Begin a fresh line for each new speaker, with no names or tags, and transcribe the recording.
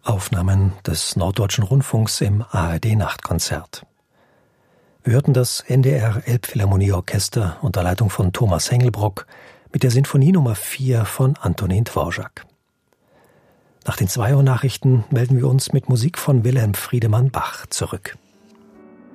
Aufnahmen des Norddeutschen Rundfunks im ARD-Nachtkonzert. Wir hörten das NDR Elbphilharmonieorchester unter Leitung von Thomas Hengelbrock mit der Sinfonie Nummer 4 von Antonin Dvorak. Nach den 2 Uhr Nachrichten melden wir uns mit Musik von Wilhelm Friedemann Bach zurück.